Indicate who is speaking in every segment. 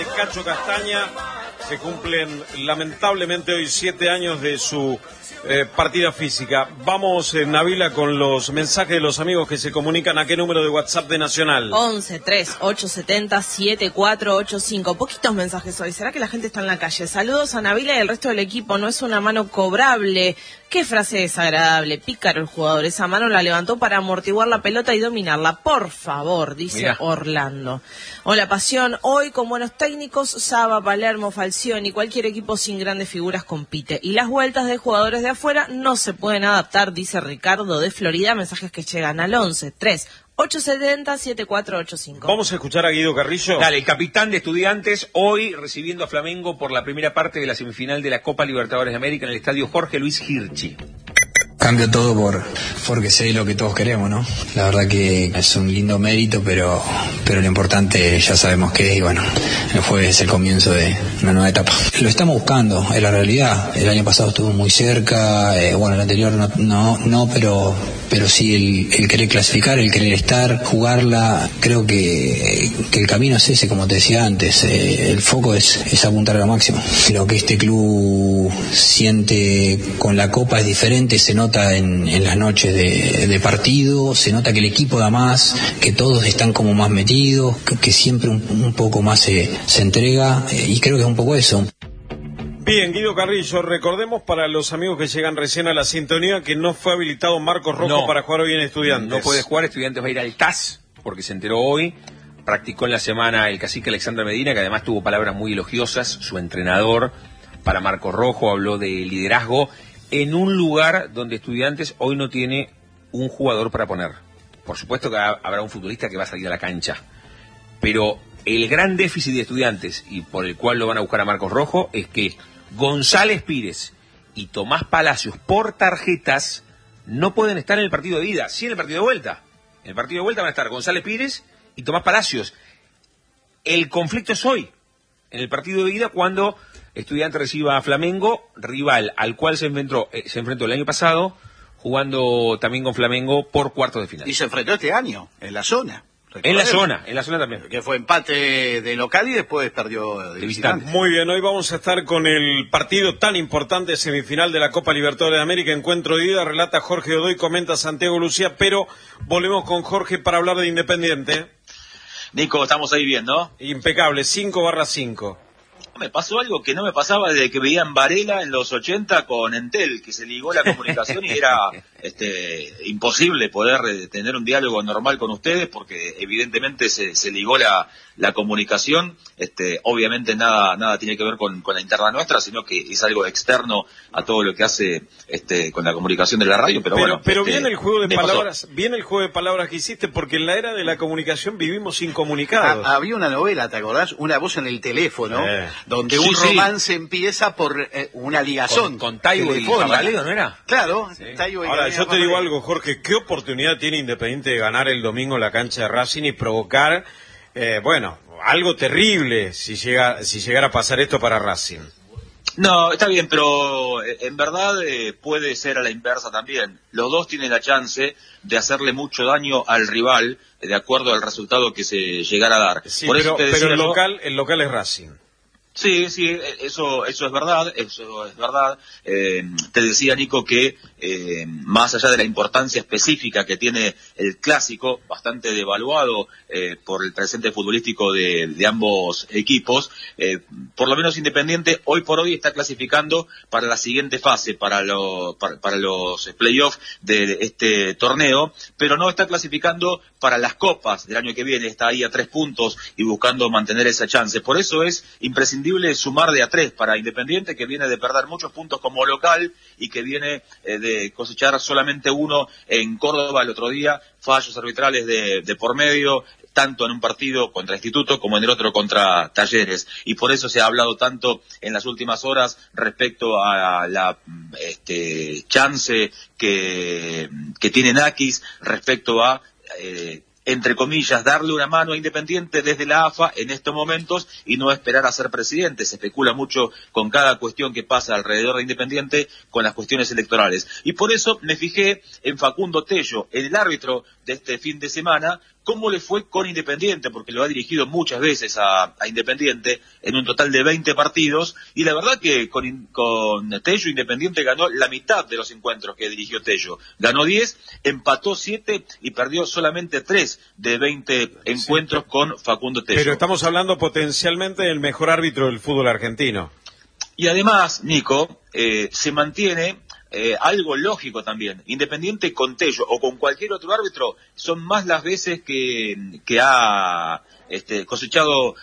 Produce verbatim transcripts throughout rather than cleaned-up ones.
Speaker 1: de Cacho Castaña. Se cumplen lamentablemente hoy siete años de su eh, partida física. Vamos, eh, Nabila, con los mensajes de los amigos que se comunican. ¿A qué número de WhatsApp de Nacional?
Speaker 2: once, tres, ocho setenta, siete cuatro ocho cinco. Poquitos mensajes hoy. ¿Será que la gente está en la calle? Saludos a Nabila y el resto del equipo. No es una mano cobrable. Qué frase desagradable. Pícaro el jugador. Esa mano la levantó para amortiguar la pelota y dominarla. Por favor, dice Mirá. Orlando. Hola, Pasión. Hoy con buenos técnicos, Saba, Palermo, Falcioni, cualquier equipo sin grandes figuras compite. Y las vueltas de jugadores de afuera no se pueden adaptar, dice Ricardo de Florida. Mensajes que llegan al once, tres, ocho setenta, siete cuatro ocho cinco.
Speaker 1: Vamos a escuchar a Guido Carrillo.
Speaker 3: Dale, el capitán de Estudiantes, hoy recibiendo a Flamengo por la primera parte de la semifinal de la Copa Libertadores de América en el estadio Jorge Luis Hirschi.
Speaker 4: Cambio todo por porque sé lo que todos queremos, ¿no? La verdad que es un lindo mérito, pero pero lo importante ya sabemos qué es, y bueno, el jueves es el comienzo de una nueva etapa. Lo estamos buscando, es la realidad. El año pasado estuvo muy cerca, eh, bueno, el anterior no, no, no pero pero sí el, el querer clasificar, el querer estar, jugarla. Creo que, que el camino es ese, como te decía antes, eh, el foco es, es apuntar a lo máximo. Lo que este club siente con la Copa es diferente, se nota En, en las noches de, de partido, se nota que el equipo da más, que todos están como más metidos, que, que siempre un, un poco más se, se entrega, eh, y creo que es un poco eso.
Speaker 1: Bien, Guido Carrillo, recordemos para los amigos que llegan recién a la sintonía que no fue habilitado Marcos Rojo no, para jugar hoy en Estudiantes.
Speaker 3: No puede jugar, Estudiantes va a ir al T A S, porque se enteró hoy, practicó en la semana el cacique Alexandre Medina, que además tuvo palabras muy elogiosas, su entrenador, para Marcos Rojo, habló de liderazgo, en un lugar donde Estudiantes hoy no tiene un jugador para poner. Por supuesto que habrá un futbolista que va a salir a la cancha, pero el gran déficit de Estudiantes, y por el cual lo van a buscar a Marcos Rojo, es que González Pires y Tomás Palacios, por tarjetas, no pueden estar en el partido de ida, sí en el partido de vuelta. En el partido de vuelta van a estar González Pires y Tomás Palacios. El conflicto es hoy, en el partido de ida, cuando Estudiantes reciba a Flamengo, rival al cual se enfrentó, eh, se enfrentó el año pasado, jugando también con Flamengo por cuartos de final.
Speaker 5: Y se enfrentó este año, en la zona.
Speaker 3: En la zona, en la zona también.
Speaker 5: Que fue empate de local y después perdió de, de visitante.
Speaker 1: Muy bien, hoy vamos a estar con el partido tan importante, semifinal de la Copa Libertadores de América, encuentro de ida, relata Jorge Godoy, comenta Santiago Lucía, pero volvemos con Jorge para hablar de Independiente.
Speaker 6: Nico, estamos ahí bien, ¿no?
Speaker 1: Impecable, cinco barra cinco.
Speaker 6: Me pasó algo que no me pasaba desde que veía en Varela en los ochenta con Entel, que se ligó la comunicación y era este, imposible poder tener un diálogo normal con ustedes porque evidentemente se, se ligó la, la comunicación. Este, obviamente nada nada tiene que ver con, con la interna nuestra, sino que es algo externo a todo lo que hace este, con la comunicación de la radio. Pero,
Speaker 1: pero
Speaker 6: bueno,
Speaker 1: pero
Speaker 6: este,
Speaker 1: viene el juego de palabras,
Speaker 6: pasó.
Speaker 1: viene el juego de palabras que hiciste, porque en la era de la comunicación vivimos incomunicados.
Speaker 5: Ha, había una novela, ¿te acordás? Una voz en el teléfono. Eh. Donde sí, un sí. romance empieza por eh, una ligazón.
Speaker 3: Con, con Taibo y Carvalho, ¿no era?
Speaker 5: Claro.
Speaker 3: Sí.
Speaker 5: Taibo y
Speaker 1: Ahora, yo te digo algo, Jorge, ¿qué oportunidad tiene Independiente de ganar el domingo en la cancha de Racing y provocar, eh, bueno, algo terrible si llega si llegara a pasar esto para Racing?
Speaker 6: No, está bien, pero en verdad eh, puede ser a la inversa también. Los dos tienen la chance de hacerle mucho daño al rival, de acuerdo al resultado que se llegara a dar.
Speaker 1: Sí,
Speaker 6: Por
Speaker 1: pero,
Speaker 6: eso te decía
Speaker 1: pero el
Speaker 6: yo,
Speaker 1: local el local es Racing.
Speaker 6: Sí, sí, eso eso es verdad, eso es verdad. Eh, te decía, Nico, que eh, más allá de la importancia específica que tiene el clásico, bastante devaluado eh, por el presente futbolístico de, de ambos equipos, eh, por lo menos Independiente hoy por hoy está clasificando para la siguiente fase, para, lo, para, para los playoffs de este torneo, pero no está clasificando para las copas del año que viene, está ahí a tres puntos y buscando mantener esa chance. Por eso es imprescindible sumar de a tres para Independiente, que viene de perder muchos puntos como local y que viene eh, de cosechar solamente uno en Córdoba el otro día, fallos arbitrales de, de por medio, tanto en un partido contra Instituto como en el otro contra Talleres, y por eso se ha hablado tanto en las últimas horas respecto a la este, chance que, que tiene Nakis respecto a eh, entre comillas, darle una mano a Independiente desde la A F A en estos momentos y no esperar a ser presidente. Se especula mucho con cada cuestión que pasa alrededor de Independiente con las cuestiones electorales. Y por eso me fijé en Facundo Tello, en el árbitro de este fin de semana, cómo le fue con Independiente, porque lo ha dirigido muchas veces a, a Independiente en un total de veinte partidos, y la verdad que con, con Tello Independiente ganó la mitad de los encuentros que dirigió Tello. Ganó diez, empató siete y perdió solamente tres de veinte encuentros sí. con Facundo Tello.
Speaker 1: Pero estamos hablando potencialmente del mejor árbitro del fútbol argentino.
Speaker 6: Y además, Nico, eh, se mantiene eh, algo lógico también. Independiente con Tello o con cualquier otro árbitro son más las veces que, que ha este, cosechado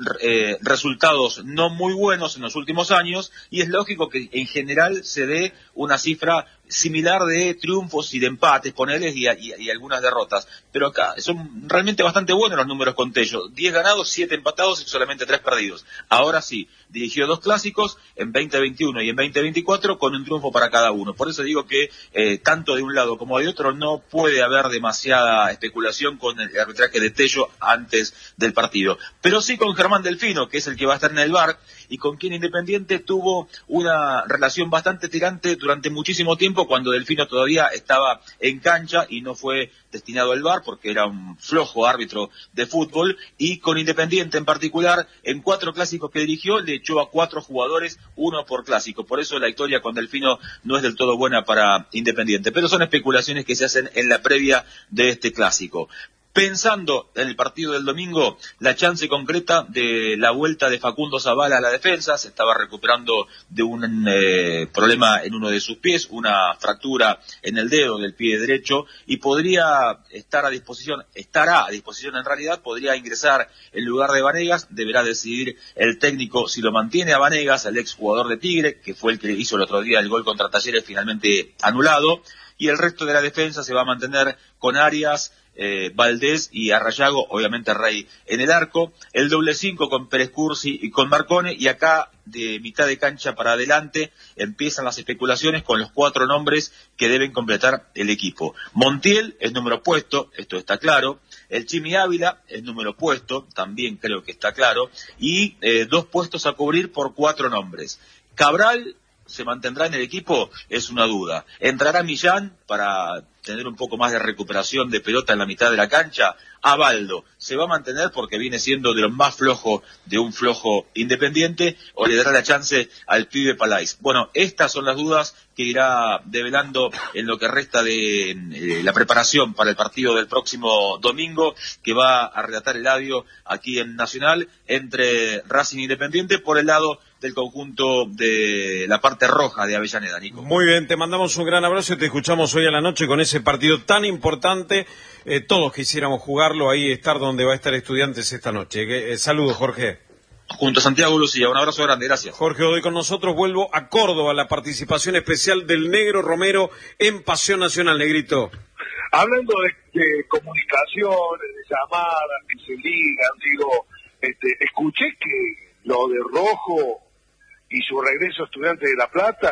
Speaker 6: eh, resultados no muy buenos en los últimos años, y es lógico que en general se dé una cifra similar de triunfos y de empates, ponerles y, y, y algunas derrotas. Pero acá son realmente bastante buenos los números con Tello. diez ganados, siete empatados y solamente tres perdidos. Ahora sí, dirigió dos clásicos en veinte veintiuno y en veinte veinticuatro con un triunfo para cada uno. Por eso digo que eh, tanto de un lado como de otro no puede haber demasiada especulación con el arbitraje de Tello antes del partido. Pero sí con Germán Delfino, que es el que va a estar en el V A R, y con quien Independiente tuvo una relación bastante tirante durante muchísimo tiempo, cuando Delfino todavía estaba en cancha y no fue destinado al V A R porque era un flojo árbitro de fútbol, y con Independiente en particular, en cuatro clásicos que dirigió, le echó a cuatro jugadores, uno por clásico. Por eso la historia con Delfino no es del todo buena para Independiente, pero son especulaciones que se hacen en la previa de este clásico. Pensando en el partido del domingo, la chance concreta de la vuelta de Facundo Zavala a la defensa, se estaba recuperando de un eh, problema en uno de sus pies, una fractura en el dedo del pie derecho, y podría estar a disposición, estará a disposición en realidad, podría ingresar en lugar de Vanegas. Deberá decidir el técnico si lo mantiene a Vanegas, el ex jugador de Tigre, que fue el que hizo el otro día el gol contra Talleres finalmente anulado, y el resto de la defensa se va a mantener con Arias, Eh, Valdés y Arrayago, obviamente Rey en el arco, el doble cinco con Pérez Cursi y con Marcone, y acá de mitad de cancha para adelante empiezan las especulaciones con los cuatro nombres que deben completar el equipo. Montiel es número puesto, esto está claro, el Chimi Ávila es número puesto, también creo que está claro, y eh, dos puestos a cubrir por cuatro nombres. Cabral se mantendrá en el equipo, es una duda. Entrará Millán para tener un poco más de recuperación de pelota en la mitad de la cancha. Abaldo se va a mantener porque viene siendo de lo más flojo de un flojo Independiente, o le dará la chance al pibe Palais. Bueno, estas son las dudas que irá develando en lo que resta de eh, la preparación para el partido del próximo domingo, que va a relatar Eladio aquí en Nacional, entre Racing e Independiente por el lado del conjunto de la parte roja de Avellaneda, Nico.
Speaker 1: Muy bien, te mandamos un gran abrazo y te escuchamos hoy a la noche con ese partido tan importante. Eh, todos quisiéramos jugarlo ahí, estar donde va a estar Estudiantes esta noche. Eh, saludos, Jorge.
Speaker 6: Junto a Santiago Lucía, un abrazo grande, gracias.
Speaker 1: Jorge Godoy con nosotros. Vuelvo a Córdoba, la participación especial del Negro Romero en Pasión Nacional. Negrito.
Speaker 7: Hablando de, de comunicaciones, de llamadas que se ligan, digo, este, escuché que lo de Rojo y su regreso a Estudiantes de La Plata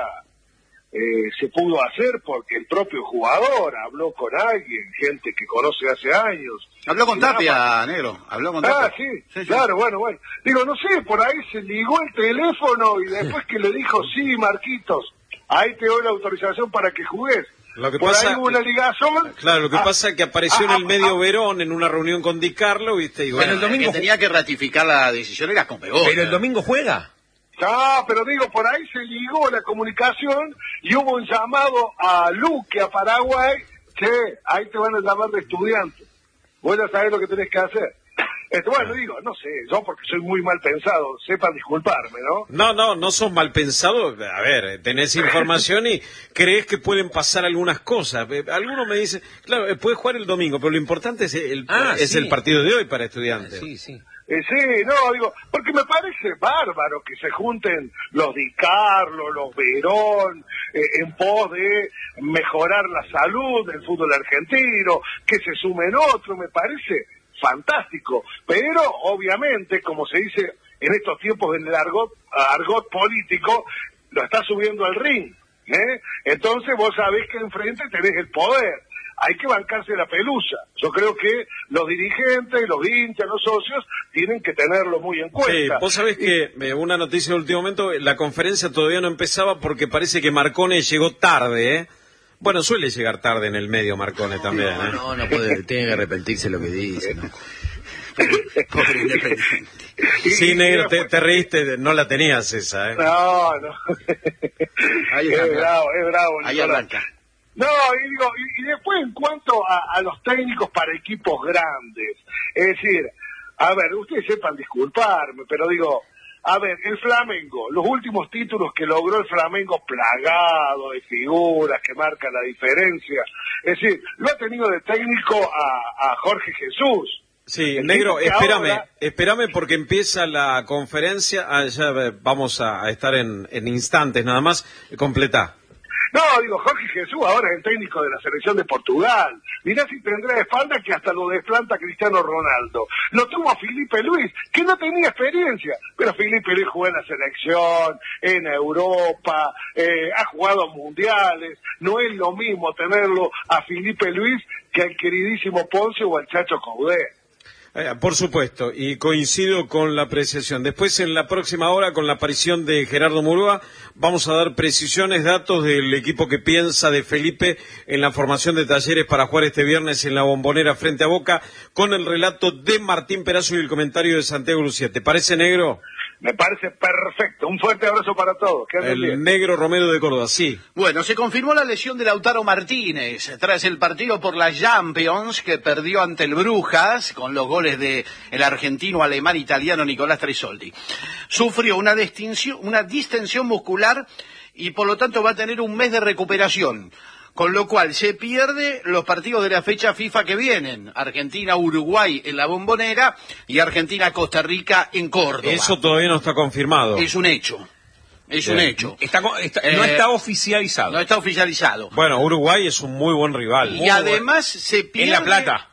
Speaker 7: eh, se pudo hacer porque el propio jugador habló con alguien, gente que conoce hace años.
Speaker 5: Habló con Tapia, Negro, habló con Tapia.
Speaker 7: Ah, sí, sí, claro, sí. bueno, bueno. Digo, no sé, por ahí se ligó el teléfono y después que le dijo, sí, Marquitos, ahí te doy la autorización para que jugues.
Speaker 1: Lo que
Speaker 7: por
Speaker 1: pasa,
Speaker 7: ahí hubo una ligazón.
Speaker 1: Claro, lo que
Speaker 7: ah,
Speaker 1: pasa es que apareció
Speaker 7: ah,
Speaker 1: en el medio
Speaker 7: ah,
Speaker 1: Verón en una reunión con Di Carlo, ¿viste? Y bueno,
Speaker 5: pero el domingo que tenía que ratificar la decisión era con Pegón.
Speaker 3: Pero el domingo juega.
Speaker 7: Ah, pero digo, por ahí se ligó la comunicación y hubo un llamado a Luque, a Paraguay, che, ahí te van a llamar de estudiante. Vos ya sabés lo que tenés que hacer. Este, bueno, digo, no sé, yo porque soy muy mal pensado, sepan disculparme, ¿no?
Speaker 1: No, no, no sos mal pensado. A ver, tenés información y crees que pueden pasar algunas cosas. Algunos me dicen, claro, puedes jugar el domingo, pero lo importante es el,
Speaker 3: ah,
Speaker 1: es
Speaker 3: sí.
Speaker 1: el partido de hoy para Estudiantes.
Speaker 3: Sí, sí.
Speaker 7: Eh, sí, no, digo, porque me parece bárbaro que se junten los Di Carlo, los Verón, eh, en pos de mejorar la salud del fútbol argentino, que se sumen otros, me parece fantástico, pero obviamente, como se dice en estos tiempos en el argot, argot político, lo está subiendo al ring, ¿eh? Entonces vos sabés que enfrente tenés el poder. Hay que bancarse la pelusa. Yo creo que los dirigentes, los hinchas, los socios, tienen que tenerlo muy en cuenta.
Speaker 1: Sí, vos sabés que eh, una noticia de último momento, la conferencia todavía no empezaba porque parece que Marcone llegó tarde, ¿eh? Bueno, suele llegar tarde en el medio Marcone también, ¿eh?
Speaker 5: No, no puede, tiene que arrepentirse lo que dice, ¿no? Pobre Independiente.
Speaker 1: Sí, negro, te, te reíste, no la tenías esa, ¿eh?
Speaker 7: No, no.
Speaker 5: Ahí
Speaker 7: es bravo, es bravo.
Speaker 5: Ahí
Speaker 7: Nicolás.
Speaker 5: arranca.
Speaker 7: No, y digo, y, y después en cuanto a, a los técnicos para equipos grandes, es decir, a ver, ustedes sepan disculparme, pero digo, a ver, el Flamengo, los últimos títulos que logró el Flamengo, plagado de figuras que marcan la diferencia, es decir, lo ha tenido de técnico a, a Jorge Jesús.
Speaker 1: Sí, negro,
Speaker 7: que
Speaker 1: espérame,
Speaker 7: ahora...
Speaker 1: espérame porque empieza la conferencia, ah, ya vamos a, a estar en, en instantes nada más, completá.
Speaker 7: No, digo, Jorge Jesús ahora es el técnico de la selección de Portugal. Mirá si tendrá de espalda que hasta lo desplanta Cristiano Ronaldo. Lo tuvo a Felipe Luis, que no tenía experiencia, pero Felipe Luis jugó en la selección, en Europa, eh, ha jugado mundiales. No es lo mismo tenerlo a Felipe Luis que al queridísimo Ponce o al Chacho Coudet.
Speaker 1: Eh, por supuesto, y coincido con la apreciación. Después, en la próxima hora, con la aparición de Gerardo Murúa, vamos a dar precisiones, datos del equipo que piensa de Felipe en la formación de Talleres para jugar este viernes en la Bombonera frente a Boca, con el relato de Martín Perazo y el comentario de Santiago Lucía. ¿Te parece, negro?
Speaker 7: Me parece perfecto. Un fuerte abrazo para todos. Que anden
Speaker 1: El
Speaker 7: bien.
Speaker 1: negro Romero de Córdoba, sí.
Speaker 5: Bueno, se confirmó la lesión de Lautaro Martínez tras el partido por la Champions que perdió ante el Brujas con los goles de el argentino alemán italiano Nicolás Tresoldi. Sufrió una distinción, una distensión muscular y por lo tanto va a tener un mes de recuperación. Con lo cual se pierde los partidos de la fecha FIFA que vienen. Argentina-Uruguay en la Bombonera y Argentina-Costa Rica en Córdoba.
Speaker 1: Eso todavía no está confirmado.
Speaker 5: Es un hecho. Es
Speaker 1: Bien.
Speaker 5: un hecho.
Speaker 3: Está, está,
Speaker 5: Eh,
Speaker 3: no está oficializado.
Speaker 5: No está oficializado.
Speaker 1: Bueno, Uruguay es un muy buen rival.
Speaker 5: Y además se pierde...
Speaker 3: En La Plata.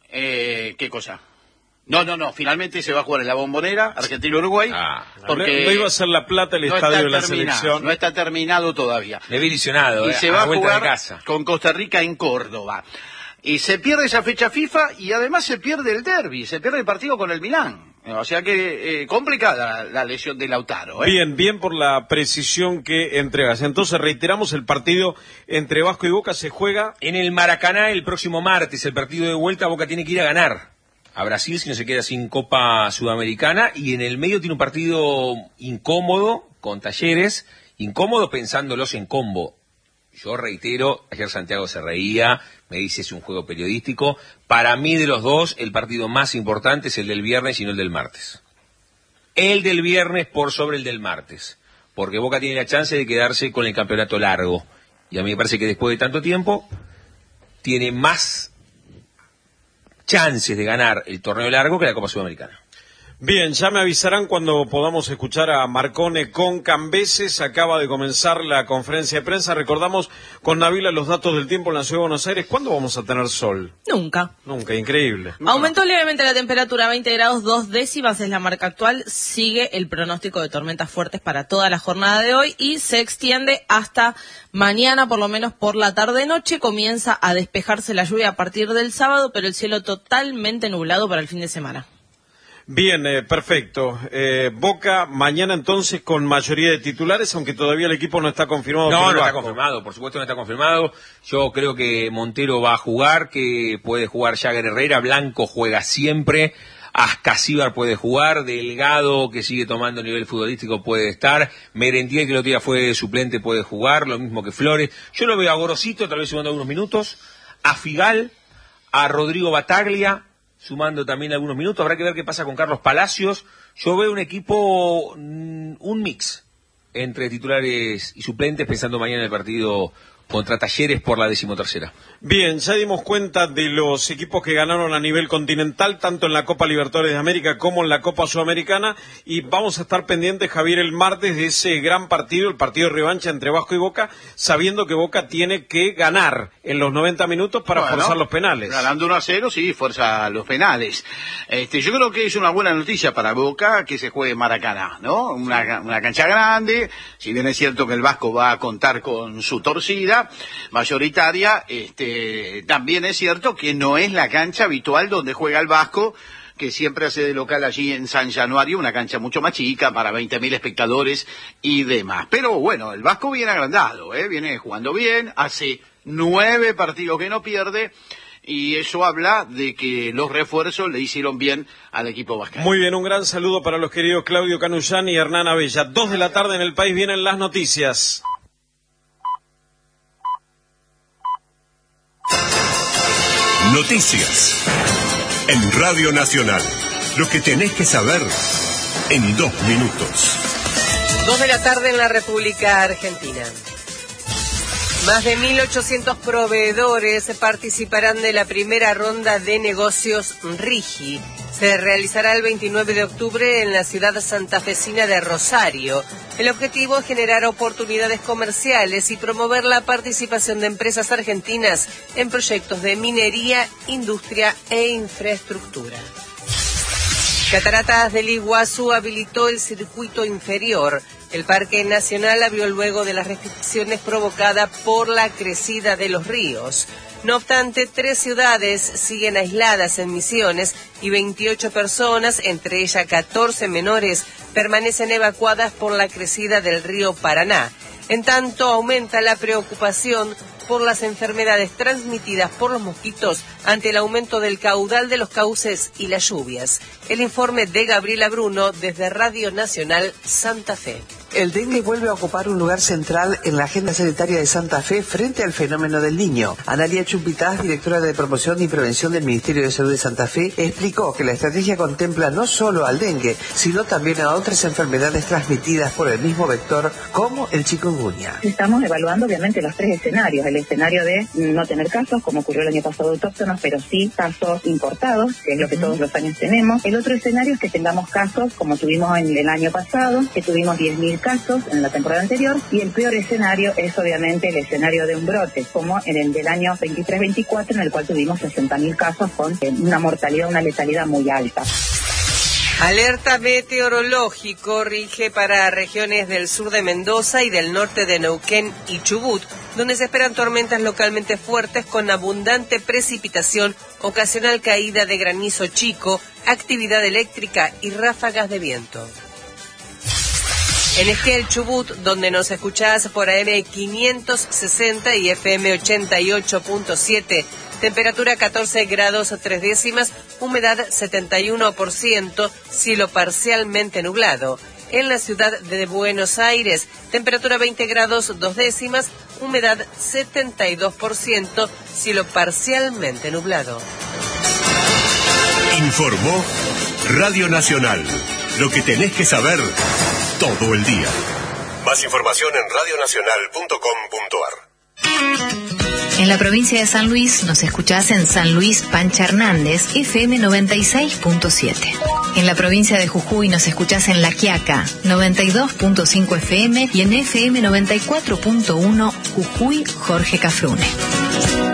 Speaker 5: Eh, ¿Qué cosa? No, no, no. Finalmente se va a jugar en la Bombonera, Argentina-Uruguay.
Speaker 3: Ah,
Speaker 5: porque
Speaker 1: no iba a ser La Plata el
Speaker 5: no
Speaker 1: estadio
Speaker 5: está
Speaker 1: de la
Speaker 5: terminado,
Speaker 1: selección.
Speaker 5: No está terminado todavía.
Speaker 3: Me vi ilusionado,
Speaker 5: Y
Speaker 3: eh,
Speaker 5: se
Speaker 3: a
Speaker 5: va a
Speaker 3: vuelta
Speaker 5: jugar
Speaker 3: de casa.
Speaker 5: con Costa Rica en Córdoba. Y se pierde esa fecha FIFA y además se pierde el derbi, se pierde el partido con el Milán. O sea que eh, complicada la lesión de Lautaro. ¿eh?
Speaker 1: Bien, bien por la precisión que entregas. Entonces reiteramos, el partido entre Vasco y Boca se juega...
Speaker 3: En el Maracaná el próximo martes, el partido de vuelta, Boca tiene que ir a ganar a Brasil si no se queda sin Copa Sudamericana, y en el medio tiene un partido incómodo con Talleres, incómodo pensándolos en combo. Yo reitero, ayer Santiago se reía, me dice es un juego periodístico. Para mí de los dos, el partido más importante es el del viernes y no el del martes. El del viernes por sobre el del martes, porque Boca tiene la chance de quedarse con el campeonato largo. Y a mí me parece que después de tanto tiempo, tiene más chances de ganar el torneo largo que la Copa Sudamericana.
Speaker 1: Bien, ya me avisarán cuando podamos escuchar a Marcone con Cambeses. Acaba de comenzar la conferencia de prensa. Recordamos con Nabila los datos del tiempo en la Ciudad de Buenos Aires. ¿Cuándo vamos a tener sol?
Speaker 2: Nunca.
Speaker 1: Nunca, increíble.
Speaker 2: Aumentó levemente la temperatura, veinte grados dos décimas es la marca actual. Sigue el pronóstico de tormentas fuertes para toda la jornada de hoy y se extiende hasta mañana, por lo menos por la tarde-noche. Comienza a despejarse la lluvia a partir del sábado, pero el cielo totalmente nublado para el fin de semana.
Speaker 1: Bien, eh, perfecto. Eh, Boca mañana entonces con mayoría de titulares, aunque todavía el equipo no está confirmado.
Speaker 3: No,
Speaker 1: por el
Speaker 3: no está
Speaker 1: Vasco.
Speaker 3: confirmado, por supuesto no está confirmado. Yo creo que Montero va a jugar, que puede jugar Jagger Herrera, Blanco juega siempre, Ascasíbar puede jugar, Delgado, que sigue tomando nivel futbolístico, puede estar, Merentiel, que el otro día fue suplente, puede jugar, lo mismo que Flores. Yo lo veo a Gorosito, tal vez sumando algunos minutos, a Figal, a Rodrigo Bataglia, sumando también algunos minutos. Habrá que ver qué pasa con Carlos Palacios. Yo veo un equipo, un mix entre titulares y suplentes, pensando mañana en el partido contra Talleres por la decimotercera.
Speaker 1: Bien, ya dimos cuenta de los equipos que ganaron a nivel continental, tanto en la Copa Libertadores de América como en la Copa Sudamericana, y vamos a estar pendientes, Javier, el martes de ese gran partido, el partido de revancha entre Vasco y Boca, sabiendo que Boca tiene que ganar en los noventa minutos para
Speaker 5: Bueno,
Speaker 1: forzar los penales.
Speaker 5: Ganando uno a cero, sí, fuerza los penales. Este, yo creo que es una buena noticia para Boca que se juegue en Maracaná, ¿no? Una, una cancha grande, si bien es cierto que el Vasco va a contar con su torcida mayoritaria, este, también es cierto que no es la cancha habitual donde juega el Vasco, que siempre hace de local allí en San Januario, una cancha mucho más chica para veinte mil espectadores y demás. Pero bueno, el Vasco viene agrandado, ¿eh? Viene jugando bien, hace nueve partidos que no pierde, y eso habla de que los refuerzos le hicieron bien al equipo vasco.
Speaker 1: Muy bien, un gran saludo para los queridos Claudio Canuyán y Hernán Abella. Dos de la tarde en el país, vienen las noticias.
Speaker 8: Noticias en Radio Nacional. Lo que tenés que saber en dos minutos.
Speaker 9: Dos de la tarde en la República Argentina. Más de mil ochocientos proveedores participarán de la primera ronda de negocios RIGI. Se realizará el veintinueve de octubre en la ciudad santafesina de Rosario. El objetivo es generar oportunidades comerciales y promover la participación de empresas argentinas en proyectos de minería, industria e infraestructura. Cataratas del Iguazú habilitó el circuito inferior. El Parque Nacional abrió luego de las restricciones provocadas por la crecida de los ríos. No obstante, tres ciudades siguen aisladas en Misiones y veintiocho personas, entre ellas catorce menores, permanecen evacuadas por la crecida del río Paraná. En tanto, aumenta la preocupación por las enfermedades transmitidas por los mosquitos ante el aumento del caudal de los cauces y las lluvias. El informe de Gabriela Bruno desde Radio Nacional Santa Fe.
Speaker 10: El dengue vuelve a ocupar un lugar central en la agenda sanitaria de Santa Fe frente al fenómeno del Niño. Analía Chumpitaz, directora de Promoción y Prevención del Ministerio de Salud de Santa Fe, explicó que la estrategia contempla no solo al dengue, sino también a otras enfermedades transmitidas por el mismo vector, como el chikungunya.
Speaker 11: Estamos evaluando obviamente los tres escenarios. El escenario de no tener casos, como ocurrió el año pasado autóctonos, pero sí casos importados, que es lo que todos los años tenemos. El otro escenario es que tengamos casos, como tuvimos en el año pasado, que tuvimos diez mil casos en la temporada anterior, y el peor escenario es obviamente el escenario de un brote, como en el del año veintitrés veinticuatro, en el cual tuvimos sesenta mil casos con una mortalidad, una letalidad muy alta.
Speaker 9: Alerta meteorológico rige para regiones del sur de Mendoza y del norte de Neuquén y Chubut, donde se esperan tormentas localmente fuertes con abundante precipitación, ocasional caída de granizo chico, actividad eléctrica y ráfagas de viento. En Esquel, Chubut, donde nos escuchás por A M quinientos sesenta y F M ochenta y ocho punto siete, temperatura catorce grados tres décimas, humedad setenta y uno por ciento, cielo parcialmente nublado. En la ciudad de Buenos Aires, temperatura veinte grados dos décimas, humedad setenta y dos por ciento, cielo parcialmente nublado.
Speaker 8: Informó Radio Nacional. Lo que tenés que saber todo el día. Más información en radio nacional punto com punto a r.
Speaker 12: En la provincia de San Luis nos escuchás en San Luis Pancha Hernández, F M noventa y seis punto siete. En la provincia de Jujuy nos escuchás en La Quiaca, noventa y dos punto cinco F M, y en F M noventa y cuatro punto uno Jujuy Jorge Cafrune.